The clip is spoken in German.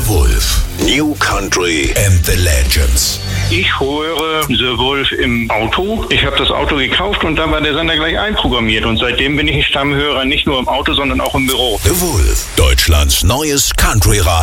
Wolf. New Country and the Legends. Ich höre The Wolf im Auto. Ich habe das Auto gekauft und da war der Sender gleich einprogrammiert. Und seitdem bin ich ein Stammhörer, nicht nur im Auto, sondern auch im Büro. The Wolf, Deutschlands neues Country-Radio.